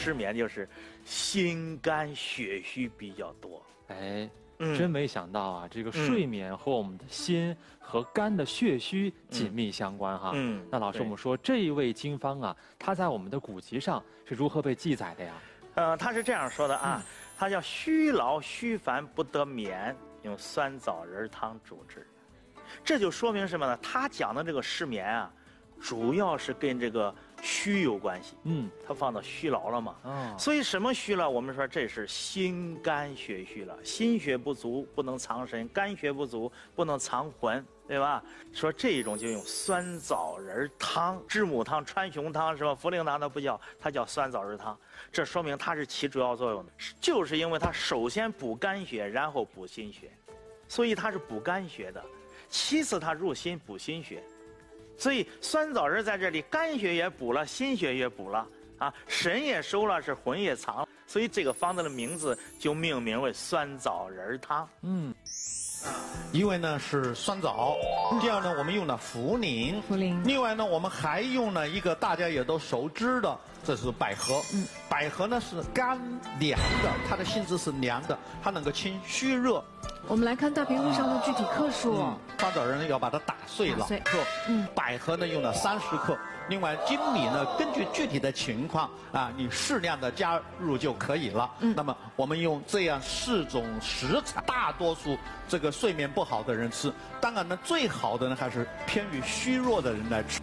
失眠就是心肝血虚比较多。 哎，真没想到啊，这个睡眠和我们的心和肝的血虚紧密相关哈。那老师，我们说这一味经方啊，它在我们的古籍上是如何被记载的呀？ 他是这样说的啊，他叫虚劳虚烦不得眠，用酸枣仁汤主之。这就说明什么呢？他讲的这个失眠啊，主要是跟这个虚有关系。他放到虚劳了嘛。所以什么虚了？我们说这是心肝血虚了，心血不足不能藏神，肝血不足不能藏魂，对吧？说这一种就用酸枣仁汤、知母汤、川芎汤是吧？茯苓汤它不叫，它叫酸枣仁汤。这说明它是起主要作用的，就是因为它首先补肝血，然后补心血，所以它是补肝血的。其次它入心补心血。所以酸枣仁在这里，肝血也补了，心血也补了啊，神也收了，是魂也藏了，所以这个方子的名字就命名为酸枣仁汤。 一位呢是酸枣，第二呢我们用了茯苓，另外呢我们还用了一个大家也都熟知的，这是百合。百合呢是甘凉的，它的性质是凉的，它能够清虚热。 我们来看大屏幕上的具体克数。 酸枣仁呢要把它打碎了克，百合呢用了30克。另外粳米呢，根据具体的情况啊，你适量的加入就可以了。那么我们用这样4种食材，大多数这个睡眠不好的人吃，当然呢最好的呢还是偏于虚弱的人来吃。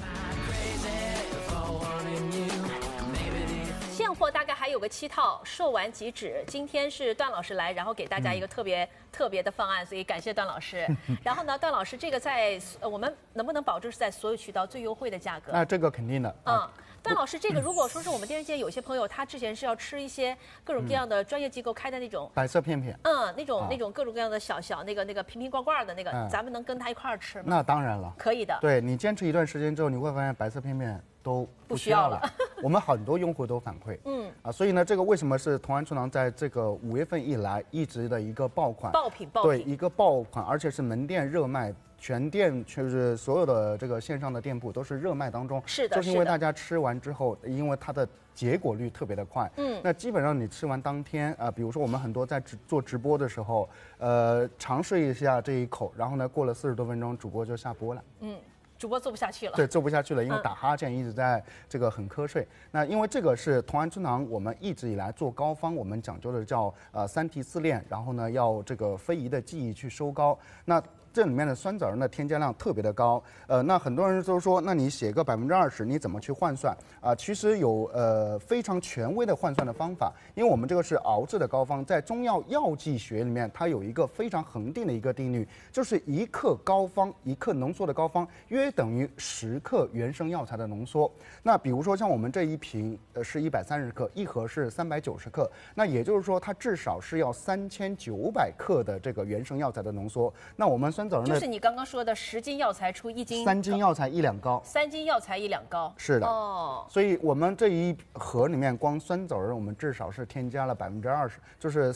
现货大概还有个7套，售完即止。今天是段老师来，然后给大家一个特别的方案，所以感谢段老师。然后呢，段老师这个在我们能不能保证是在所有渠道最优惠的价格？ 那这个肯定的。 段老师，这个如果说是我们电视界有些朋友，他之前是要吃一些各种各样的专业机构开的那种白色片片， 那种各种各样的小那个瓶瓶罐罐的那个，咱们能跟他一块儿吃吗？ 那当然了， 可以的。 对，你坚持一段时间之后，你会发现白色片片都不需要了。我们很多用户都反馈，所以呢，这个为什么是同安春堂在这个5月份以来一直的一个爆款， 爆品， 对，一个爆款，而且是门店热卖。全店就是所有的这个线上的店铺都是热卖当中， 是的， 就是因为大家吃完之后，因为它的结果率特别的快，那基本上你吃完当天啊，比如说我们很多在做直播的时候，尝试一下这一口，然后呢过了40多分钟，主播就下播了， 主播做不下去了， 对，做不下去了，因为打哈欠一直在这个很瞌睡。那因为这个是同安春堂，我们一直以来做膏方，我们讲究的叫3提4炼，然后呢要这个非遗的技艺去收膏。那这里面的酸枣仁的添加量特别的高，那很多人都说，那你写个20%，你怎么去换算啊？其实有非常权威的换算的方法，因为我们这个是熬制的膏方，在中药药剂学里面，它有一个非常恒定的一个定律，就是1克膏方，1克浓缩的膏方约等于10克原生药材的浓缩。那比如说像我们这一瓶是130克，一盒是390克，那也就是说它至少是要3900克的这个原生药材的浓缩。那我们酸枣仁就是你刚刚说的10斤药材出1斤 ，3斤药材1两膏 ，3斤药材1两膏， 是的哦。所以我们这一盒里面光酸枣仁，我们至少是添加了20%，就是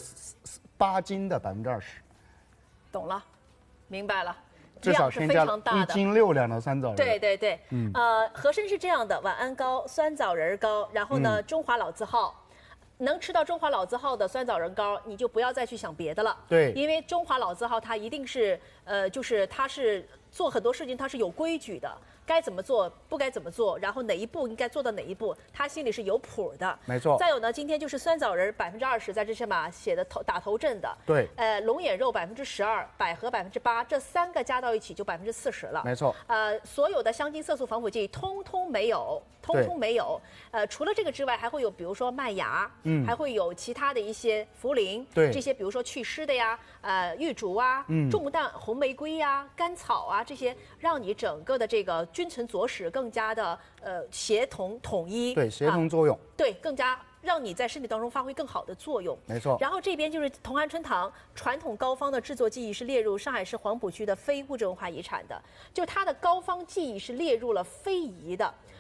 8斤的20%。 懂了，明白了。 至少添加了1斤6两的酸枣仁。 对对对，和珅是这样的：晚安膏、酸枣仁膏，然后呢，中华老字号。能吃到中华老字号的酸枣仁膏，你就不要再去想别的了。 对， 因为中华老字号它一定是，就是它是做很多事情它是有规矩的，该怎么做，不该怎么做，然后哪一步应该做到哪一步，它心里是有谱的。 没错。 再有呢，今天就是酸枣仁20%，在这上面写的打头阵的。 对。 龙眼肉12%，百合8%，这3个加到一起就40%了。 没错。 所有的香精、色素、防腐剂通通没有。除了这个之外，还会有比如说麦芽，还会有其他的一些茯苓，这些比如说祛湿的呀，玉竹啊，重淡红玫瑰呀，甘草啊，这些让你整个的这个君臣佐使更加的协同统一， 对，协同作用， 对，更加让你在身体当中发挥更好的作用。 没错。 然后这边就是同安春堂传统膏方的制作技艺是列入上海市黄浦区的非物质文化遗产的，就它的膏方技艺是列入了非遗的。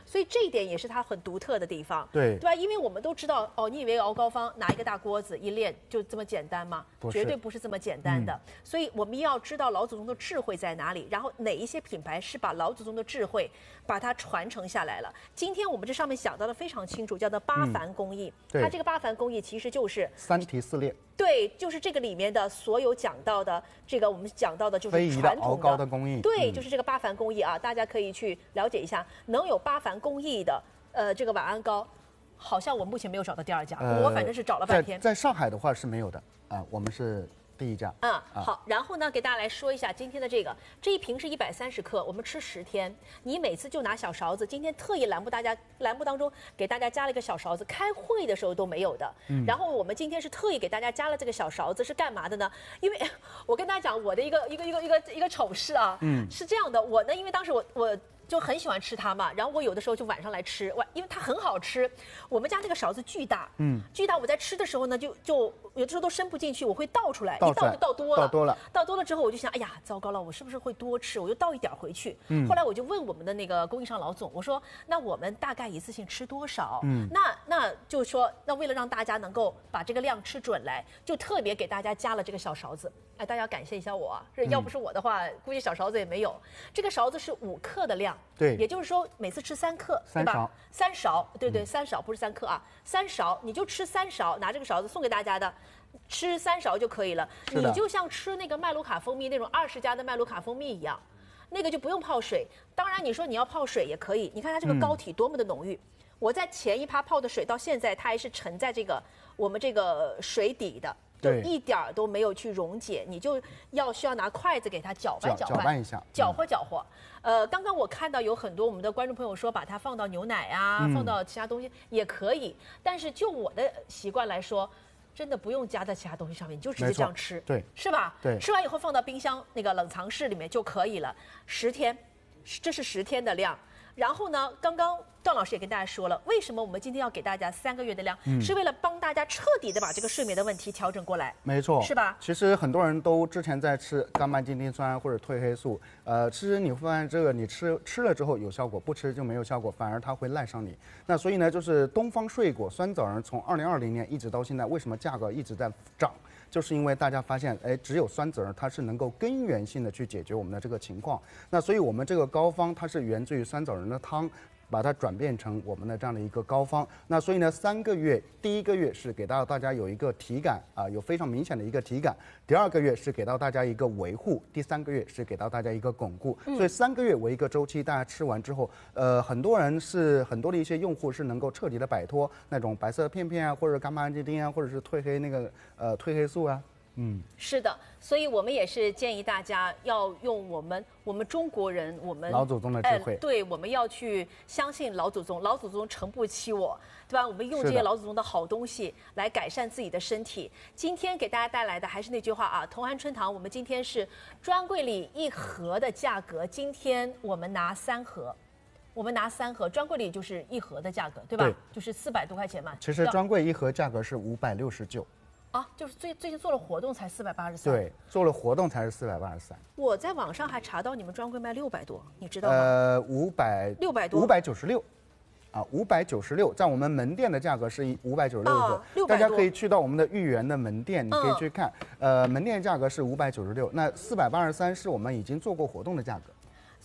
所以这一点也是它很独特的地方， 对吧？因为我们都知道，哦，你以为熬膏方拿一个大锅子一炼就这么简单吗？绝对不是这么简单的。所以我们要知道老祖宗的智慧在哪里，然后哪一些品牌是把老祖宗的智慧把它传承下来了。今天我们这上面想到的非常清楚，叫做八凡工艺。它这个八凡工艺其实就是 3提4炼。 对，就是这个里面的所有讲到的这个我们讲到的就是传统熬膏的工艺。 对，就是这个八凡工艺啊，大家可以去了解一下。能有八凡工艺的这个晚安膏，好像我目前没有找到第二家，我反正是找了半天。 在上海的话是没有的啊，我们是第一家。 好，然后呢，给大家来说一下今天的这一瓶是130克，我们吃10天。你每次就拿小勺子，今天特意栏目当中给大家加了一个小勺子，开会的时候都没有的。然后我们今天是特意给大家加了这个小勺子，是干嘛的呢？因为我跟大家讲我的一个丑事啊，是这样的，我呢，因为当时我就很喜欢吃它嘛，然后我有的时候就晚上来吃，因为它很好吃。我们家那个勺子巨大，巨大。我在吃的时候呢，就有的时候都伸不进去，我会倒出来，一倒就倒多了。倒多了之后，我就想，哎呀，糟糕了，我是不是会多吃？我就倒一点回去。后来我就问我们的那个供应商老总，我说，那我们大概一次性吃多少？那就说，那为了让大家能够把这个量吃准来，就特别给大家加了这个小勺子。哎，大家感谢一下我啊！要不是我的话，估计小勺子也没有。这个勺子是5克的量， 对， 也就是说每次吃3克，对吧？3勺，对，3勺不是3克啊，3勺你就吃3勺，拿这个勺子送给大家的，吃3勺就可以了。你就像吃那个麦卢卡蜂蜜那种20加的麦卢卡蜂蜜一样，那个就不用泡水。当然你说你要泡水也可以，你看它这个膏体多么的浓郁。我在前一趴泡的水到现在它还是沉在我们这个水底的。就一点都没有去溶解，你就需要拿筷子给它搅拌一下，搅和。刚刚我看到有很多我们的观众朋友说，把它放到牛奶啊，放到其他东西也可以，但是就我的习惯来说，真的不用加在其他东西上面，你就直接这样吃， 对， 是吧？ 对， 吃完以后放到冰箱那个冷藏室里面就可以了，10天，这是10天的量。然后呢，刚刚段老师也跟大家说了，为什么我们今天要给大家3个月的量，是为了帮大家彻底的把这个睡眠的问题调整过来。 没错， 是吧？ 其实很多人都之前在吃伽马精丁酸或者褪黑素，其实你会发现这个你吃了之后有效果，不吃就没有效果，反而它会赖上你。那所以呢，就是东方睡果酸枣仁从2020年一直到现在，为什么价格一直在涨？就是因为大家发现，只有酸枣仁它是能够根源性的去解决我们的这个情况。那所以我们这个膏方它是源自于酸枣仁的汤，把它转变成我们的这样的一个膏方。那所以呢，3个月，第1个月是给到大家有一个体感啊，有非常明显的一个体感；第2个月是给到大家一个维护；第3个月是给到大家一个巩固。所以3个月为一个周期，大家吃完之后，很多的一些用户是能够彻底的摆脱那种白色片片啊，或者伽马氨基丁啊，或者是褪黑素啊。 是的，所以我们也是建议大家要用我们中国人，我们老祖宗的智慧， 对，我们要去相信老祖宗，老祖宗诚不欺我，对吧？我们用这些老祖宗的好东西来改善自己的身体。今天给大家带来的还是那句话啊，同安春堂，我们今天是专柜里1盒的价格，今天我们拿3盒。我们拿3盒，专柜里就是1盒的价格，对吧？对，就是400多块钱嘛。 其实专柜1盒价格是569。 啊，就是最近做了活动才483。 对，做了活动才是483。 我在网上还查到你们专柜卖600多，你知道吗？600多 ，596。啊，596，在我们门店的价格是596个，大家可以去到我们的豫园的门店，你可以去看，门店价格是596，那483是我们已经做过活动的价格。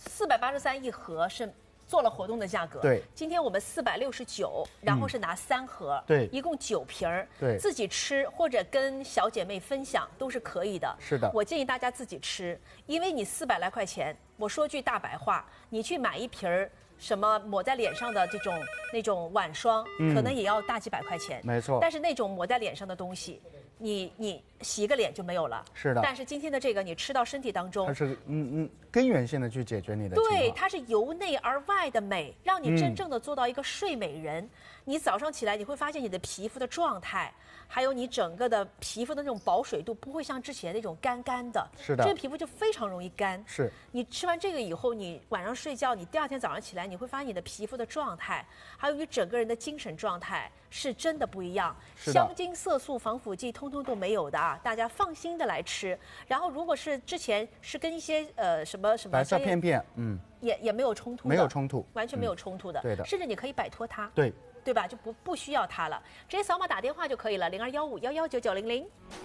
4831盒是做了活动的价格。 对， 今天我们469，然后是拿3盒， 对， 一共9瓶儿， 对， 自己吃或者跟小姐妹分享都是可以的。 是的， 我建议大家自己吃，因为你400来块钱，我说句大白话，你去买1瓶儿。什么抹在脸上的那种晚霜，可能也要大几百块钱。 没错。 但是那种抹在脸上的东西，你洗个脸就没有了。 是的。 但是今天的这个，你吃到身体当中， 它是根源性的去解决你的情况。 对，它是由内而外的美，让你真正的做到一个睡美人。你早上起来，你会发现你的皮肤的状态，还有你整个的皮肤的那种保水度，不会像之前那种干干的。 是的。 这个皮肤就非常容易干。 是。 你吃完这个以后，你晚上睡觉，你第2天早上起来，你会发现你的皮肤的状态，还有你整个人的精神状态是真的不一样。 是的。 香精、色素、防腐剂，通通通都没有的啊，大家放心的来吃。然后如果是之前是跟一些什么白色片片， 也没有冲突， 没有冲突， 完全没有冲突的， 对的， 甚至你可以摆脱它， 对吧？就不需要它了，直接扫码打电话就可以了，0215119900。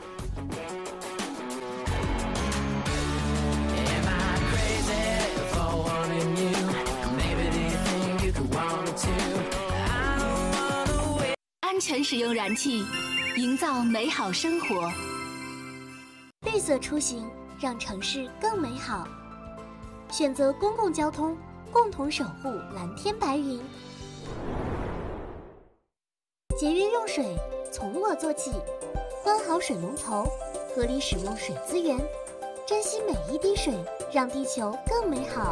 安全使用燃气，营造美好生活。 绿色出行，让城市更美好。选择公共交通，共同守护蓝天白云。节约用水，从我做起。关好水龙头，合理使用水资源，珍惜每一滴水，让地球更美好。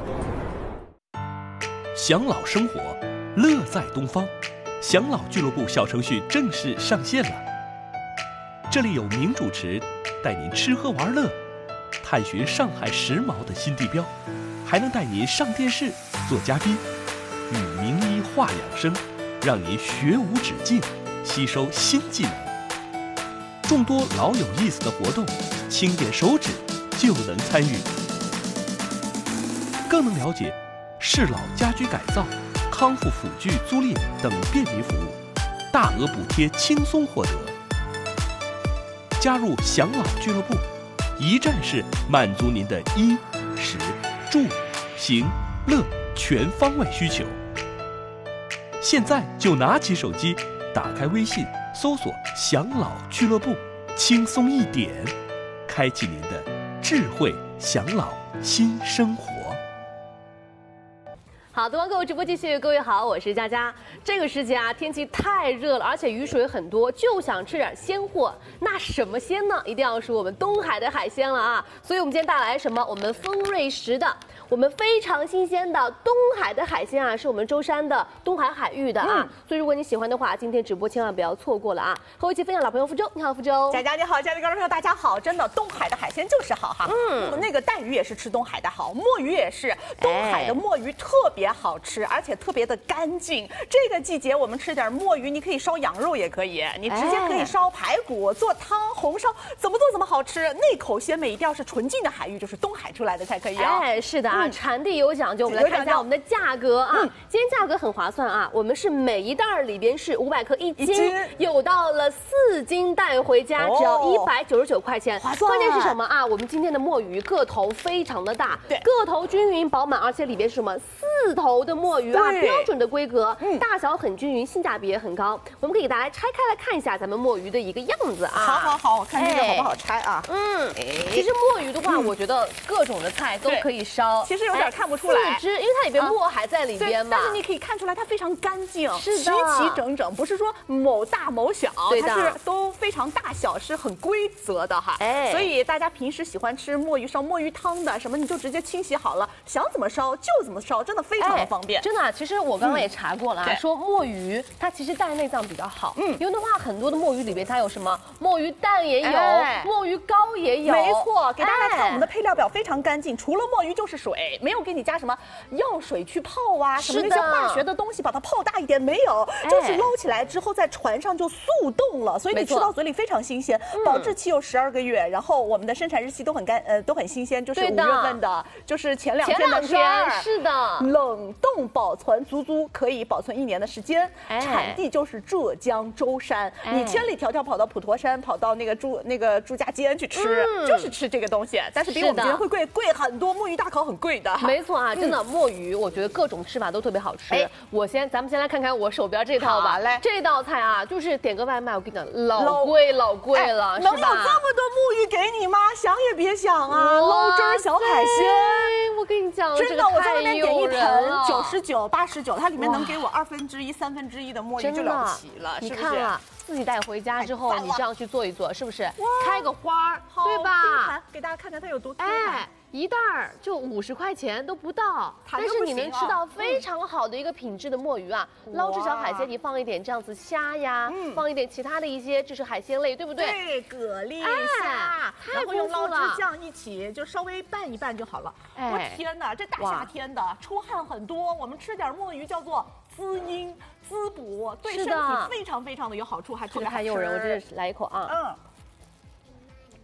享老生活，乐在东方。享老俱乐部小程序正式上线了，这里有名主持带您吃喝玩乐，探寻上海时髦的新地标，还能带您上电视做嘉宾，与名医话养生，让您学无止境，吸收新技能。众多老有意思的活动，轻点手指就能参与，更能了解适老家居改造、康复辅具租赁等便民服务，大额补贴轻松获得。加入享老俱乐部，一站式满足您的衣、食、住、行、乐全方位需求。现在就拿起手机，打开微信，搜索“享老俱乐部”，轻松一点，开启您的智慧享老新生活。 好，东方购物直播继续，各位好，我是佳佳。这个时节啊，天气太热了，而且雨水很多，就想吃点鲜货。那什么鲜呢？一定要是我们东海的海鲜了啊！所以我们今天带来什么？我们丰瑞时的，我们非常新鲜的东海的海鲜啊，是我们舟山的东海海域的啊。所以如果你喜欢的话，今天直播千万不要错过了啊！和我一起分享老朋友福州，你好，福州。 佳佳你好，嘉宾观众朋友大家好，真的东海的海鲜就是好哈。那个带鱼也是吃东海的好，墨鱼也是，东海的墨鱼特别好吃，而且特别的干净。这个季节我们吃点墨鱼，你可以烧羊肉也可以，你直接可以烧排骨、做汤、红烧，怎么做怎么好吃。那口鲜美一定要是纯净的海域，就是东海出来的才可以啊。 哎，是的啊，产地有讲究。我们来看一下我们的价格啊，今天价格很划算啊，我们是每一袋里边是500克1斤，有到了4斤带回家，只要199块钱。关键是什么啊？我们今天的墨鱼个头非常的大， 对， 个头均匀饱满，而且里边是什么4头的墨鱼啊，标准的规格，大小很均匀，性价比也很高。我们可以给大家拆开来看一下咱们墨鱼的一个样子啊。 好，我看这个好不好拆啊？ 其实墨鱼的话，我觉得各种的菜都可以烧。 其实有点看不出来 ，4只，因为它里边墨还在里边嘛。 但是你可以看出来它非常干净， 是的， 齐齐整整，不是说某大某小，它是都非常大小是很规则的哈。所以大家平时喜欢吃墨鱼烧、墨鱼汤的什么，你就直接清洗好了，想怎么烧就怎么烧，真的非常的方便。 真的，其实我刚刚也查过了啊，说墨鱼它其实带内脏比较好。因为的话，很多的墨鱼里边它有什么墨鱼蛋也有，墨鱼膏也有。 没错，给大家看我们的配料表非常干净，除了墨鱼就是水，没有给你加什么药水去泡啊，什么那些化学的东西把它泡大一点没有，就是捞起来之后在船上就速冻了，所以你吃到嘴里非常新鲜，保质期有12个月，然后我们的生产日期都很新鲜，就是5月份的，就是前2天的事儿。 是的， 冷冻保存足可以保存1年的时间，产地就是浙江舟山，你千里迢迢跑到普陀山，跑到那个朱家尖去吃，就是吃这个东西，但是比我们今天会贵很多，墨鱼大烤很贵的。 没错啊，真的墨鱼，我觉得各种吃法都特别好吃。咱们先来看看我手边这套吧。来，这道菜啊，就是点个外卖，我跟你讲，老贵了， 能有这么多墨鱼给你吗？想也别想啊，捞汁小海鲜。 我跟你讲， 真的，我在外面点一盆99、89，它里面能给我1/2、1/3的墨鱼就了不起了， 你看啊，自己带回家之后，你这样去做一做，是不是？开个花，对吧？ 给大家看看它有多多。 一袋就50块钱都不到，但是你能吃到非常好的一个品质的墨鱼啊！捞制小海鲜，你放一点这样子虾呀，放一点其他的一些就是海鲜类，对不对？ 对，蛤蜊、虾，然后用捞汁酱一起就稍微拌一拌就好了。我天哪，这大夏天的出汗很多，我们吃点墨鱼叫做滋阴滋补，对身体非常的有好处，还特别好吃。 太诱人，我真是来一口啊！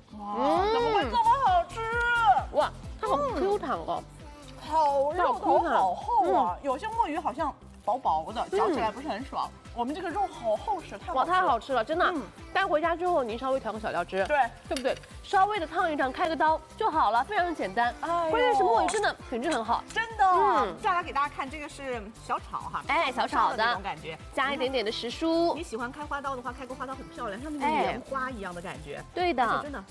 哇，怎么会这么好吃？ 哇，它好 Q 弹哦， 好肉头好厚啊！有些墨鱼好像薄薄的，嚼起来不是很爽。我们这个肉好厚实， 太好吃了，真的。带回家之后，您稍微调个小料汁，对不对？稍微的烫一烫，开个刀就好了，非常简单。关键是墨鱼真的品质很好， 真的。再来给大家看，这个是小炒哈， 小炒的那种感觉， 加一点点的时蔬。 你喜欢开花刀的话，开个花刀很漂亮，像那个莲花一样的感觉。 对的， 真的。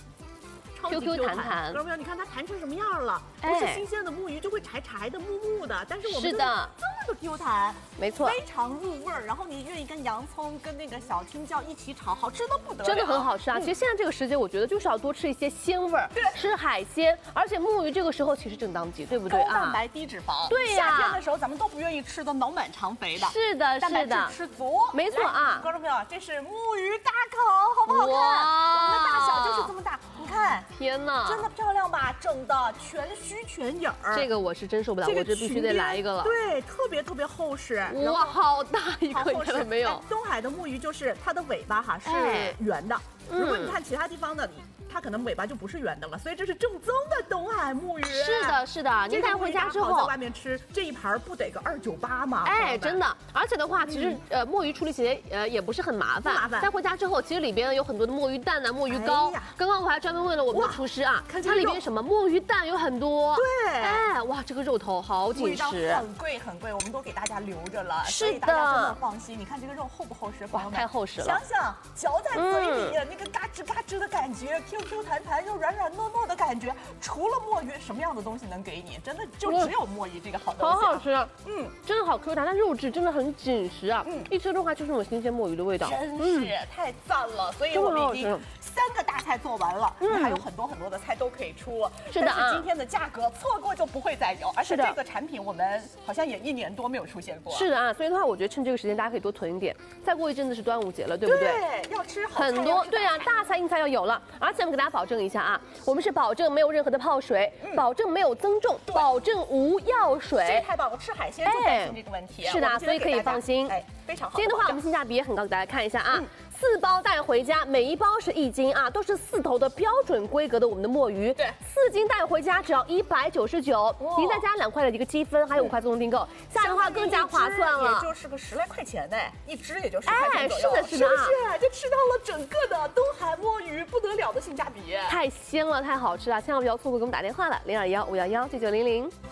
Q 弹弹， 各位朋友，你看它弹成什么样了？不是新鲜的木鱼就会柴柴的、木木的，但是我们是的， 这么的 Q 弹， 没错， 非常入味儿。然后你愿意跟洋葱、跟那个小青椒一起炒，好吃的不得了， 真的很好吃啊！其实现在这个时节，我觉得就是要多吃一些鲜味儿，吃海鲜，而且木鱼这个时候其实正当季，对不对啊？高蛋白低脂肪， 对呀。 夏天的时候咱们都不愿意吃的脑满肠肥的， 是的， 蛋白质吃足， 没错啊。 观众朋友，这是木鱼大烤，好不好看？我们的大小就是这么大，你看， 天哪， 真的。漂亮吧，整的全须全影儿， 这个我是真受不了，我这必须得来一个了。 对，特别厚实。 哇，好大一个，你看到没有？ 东海的木鱼就是它的尾巴哈是圆的，如果你看其他地方的，它可能尾巴就不是圆的了，所以这是正宗的东海木鱼。 是的，您带回家之后在外面吃这一盘不得个298吗？ 真的。而且的话，其实墨鱼处理起来也不是很麻烦。带回家之后，其实里边有很多的墨鱼蛋啊、墨鱼膏。刚刚我还专门问了我们的厨师啊，它里边什么墨鱼蛋有很多。 对， 哇，这个肉头好紧实， 很贵，我们都给大家留着了， 是的， 大家真的放心。你看这个肉厚不厚实？ 哇，太厚实了。 想想嚼在嘴里那个嘎吱嘎吱的感觉，Q 弹弹又软软糯糯的感觉，除了墨鱼，什么样的东西能给你？真的就只有墨鱼这个好东西。 好好吃，真的好 Q 弹，它肉质真的很紧实啊，一吃的话就是那种新鲜墨鱼的味道， 真是太赞了。所以我们已经3个大菜做完了，还有很多的菜都可以出。 是的， 但是今天的价格错过就不会再有，而且这个产品我们好像也1年多没有出现过。 是的啊，所以的话，我觉得趁这个时间大家可以多囤一点，再过一阵子是端午节了，对不对？ 对，要吃好很多，对啊，大菜硬菜要有了，而且我们给大家保证一下啊，我们是保证没有任何的泡水，保证没有增重，保证无药水。 这太棒了，吃海鲜就担心这个问题。 是的，所以可以放心。 非常好。 今天的话，我们性价比也很高，给大家看一下啊。4包带回家，每一包是1斤啊，都是4头的标准规格的我们的墨鱼。 对 ，4斤带回家只要199，您再加2块的一个积分，还有5块自动订购，下的话更加划算了。 也就是个10来块钱呢，一只也就10块钱左右。 是的， 是不是？就吃到了整个的东海墨鱼，不得了的性价比。 太鲜了，太好吃了，千万不要错过，给我们打电话了，0215119900。